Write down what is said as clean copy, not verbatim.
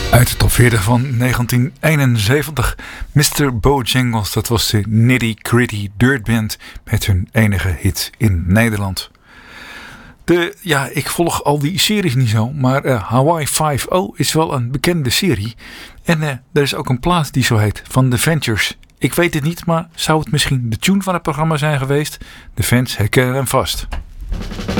Uit de top 40 van 1971. Mr. Bojangles, dat was de Nitty Gritty Dirt Band met hun enige hit in Nederland. Ik volg al die series niet zo, maar Hawaii 5-0 is wel een bekende serie. En er is ook een plaat die zo heet, van The Ventures. Ik weet het niet, maar zou het misschien de tune van het programma zijn geweest? De fans herkennen hem vast.